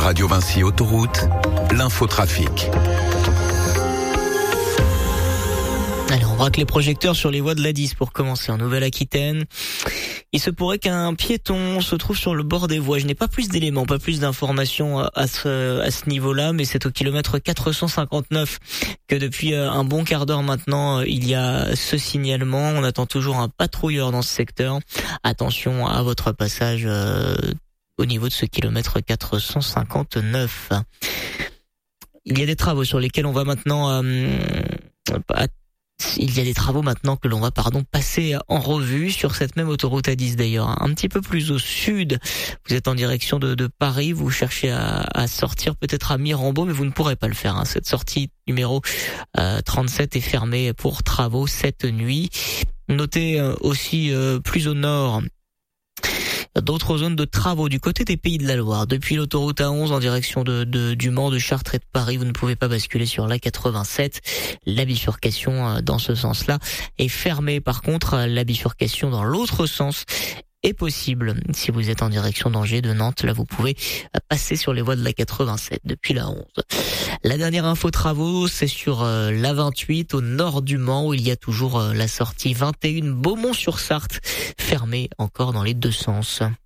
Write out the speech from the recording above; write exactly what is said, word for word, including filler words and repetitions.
Radio Vinci Autoroute, l'infotrafic. Allez, on braque les projecteurs sur les voies de l'A dix pour commencer en Nouvelle-Aquitaine. Il se pourrait qu'un piéton se trouve sur le bord des voies. Je n'ai pas plus d'éléments, pas plus d'informations à ce, à ce niveau-là, mais c'est au kilomètre quatre cent cinquante-neuf que depuis un bon quart d'heure maintenant, il y a ce signalement. On attend toujours un patrouilleur dans ce secteur. Attention à votre passage euh, au niveau de ce kilomètre quatre cent cinquante-neuf. Il y a des travaux sur lesquels on va maintenant... Euh, Il y a des travaux maintenant que l'on va pardon passer en revue sur cette même autoroute A dix d'ailleurs, un petit peu plus au sud. Vous êtes en direction de, de Paris, vous cherchez à, à sortir peut-être à Mirambeau, mais vous ne pourrez pas le faire. Hein. Cette sortie numéro euh, trente-sept est fermée pour travaux cette nuit. Notez euh, aussi euh, plus au nord d'autres zones de travaux du côté des Pays de la Loire. Depuis l'autoroute A onze en direction de, de du Mans, de Chartres et de Paris, vous ne pouvez pas basculer sur l'A quatre-vingt-sept. La bifurcation dans ce sens-là est fermée. Par contre, la bifurcation dans l'autre sens est possible. Si vous êtes en direction d'Angers, de Nantes, là vous pouvez passer sur les voies de l'A quatre-vingt-sept depuis la onze. La dernière info travaux, c'est sur euh, l'A vingt-huit au nord du Mans où il y a toujours euh, la sortie vingt et un Beaumont-sur-Sarthe fermée encore dans les deux sens.